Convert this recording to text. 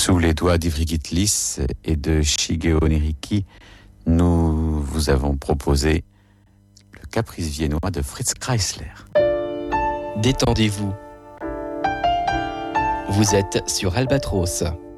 Sous les doigts d'Ivry Lys et de Shigeo Neriki, nous vous avons proposé le Caprice viennois de Fritz Kreisler. Détendez-vous. Vous êtes sur Albatros.